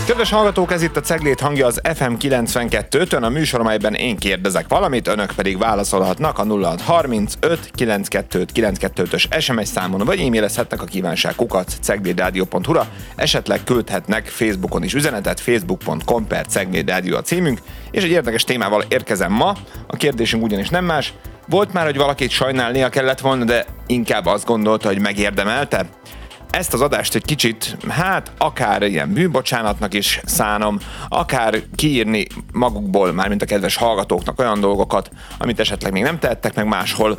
Kedves hallgatók, ez itt a Ceglét hangja az FM 92-tön, a műsor, amelyben én kérdezek valamit, önök pedig válaszolhatnak a 0635 922 925-ös SMS számon, vagy e-mailezhetnek a kívánság@ceglédradio.hu-ra, esetleg küldhetnek Facebookon is üzenetet, facebook.com/ceglédradio a címünk, és egy érdekes témával érkezem ma. A kérdésünk ugyanis nem más. Volt már, hogy valakit sajnálnia kellett volna, de inkább azt gondolta, hogy megérdemelte? Ezt az adást egy kicsit, akár ilyen bűnbocsánatnak is szánom, akár kiírni magukból, mármint a kedves hallgatóknak olyan dolgokat, amit esetleg még nem tehettek meg máshol.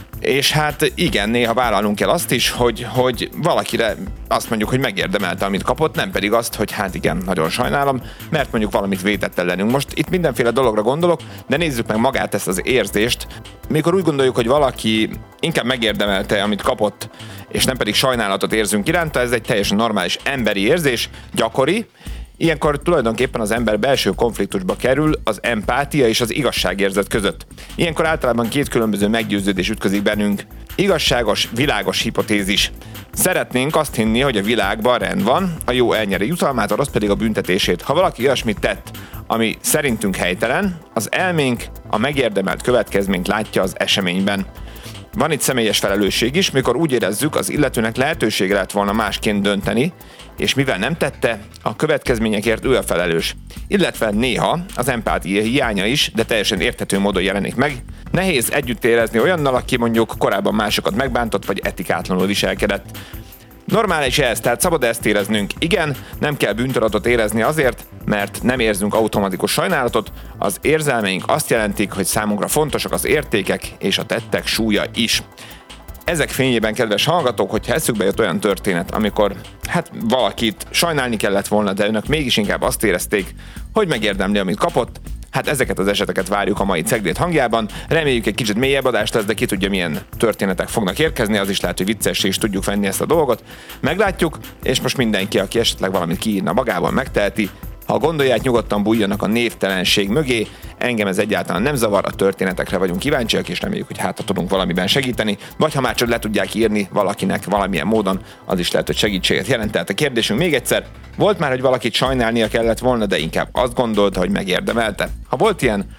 És igen, néha vállalnunk kell azt is, hogy valakire azt mondjuk, hogy megérdemelte, amit kapott, nem pedig azt, hogy igen, nagyon sajnálom, mert mondjuk valamit vétett ellenünk. Most itt mindenféle dologra gondolok, de nézzük meg magát ezt az érzést. Mikor úgy gondoljuk, hogy valaki inkább megérdemelte, amit kapott, és nem pedig sajnálatot érzünk iránta, ez egy teljesen normális emberi érzés, gyakori. Ilyenkor tulajdonképpen az ember belső konfliktusba kerül az empátia és az igazságérzet között. Ilyenkor általában két különböző meggyőződés ütközik bennünk. Igazságos, világos hipotézis. Szeretnénk azt hinni, hogy a világban rend van, a jó elnyeri jutalmát, a rossz pedig a büntetését. Ha valaki olyasmit tett, ami szerintünk helytelen, az elménk a megérdemelt következményt látja az eseményben. Van itt személyes felelősség is, mikor úgy érezzük, az illetőnek lehetősége lett volna másként dönteni, és mivel nem tette, a következményekért ő a felelős. Illetve néha az empátia hiánya is, de teljesen érthető módon jelenik meg. Nehéz együtt érezni olyannal, aki mondjuk korábban másokat megbántott, vagy etikátlanul viselkedett. Normális ez, tehát szabad ezt éreznünk. Igen, nem kell bűntudatot érezni azért, mert nem érzünk automatikus sajnálatot, az érzelmeink azt jelentik, hogy számunkra fontosak az értékek és a tettek súlya is. Ezek fényében, kedves hallgatók, hogyha eszükbe jött olyan történet, amikor valakit sajnálni kellett volna, de önök mégis inkább azt érezték, hogy megérdemli, amit kapott, ezeket az eseteket várjuk a mai Ceglét hangjában. Reméljük, egy kicsit mélyebb adást lesz, de ki tudja, milyen történetek fognak érkezni, az is lehet, hogy viccessé is tudjuk venni ezt a dolgot. Meglátjuk, és most mindenki, aki esetleg valamit kiírna magában, megteheti. Ha gondolják, nyugodtan bújjanak a névtelenség mögé, engem ez egyáltalán nem zavar, a történetekre vagyunk kíváncsiak, és reméljük, hogy tudunk valamiben segíteni, vagy ha már csak le tudják írni valakinek valamilyen módon, az is lehet, hogy segítséget jelent. Tehát a kérdésünk még egyszer, volt már, hogy valakit sajnálnia kellett volna, de inkább azt gondolta, hogy megérdemelte? Ha volt ilyen,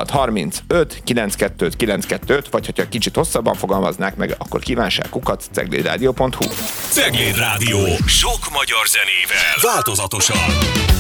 0635 922 925, vagy hogyha kicsit hosszabban fogalmaznák meg, akkor kívánság@ceglédradio.hu. Cegléd Rádió. Sok magyar zenével. Változatosan.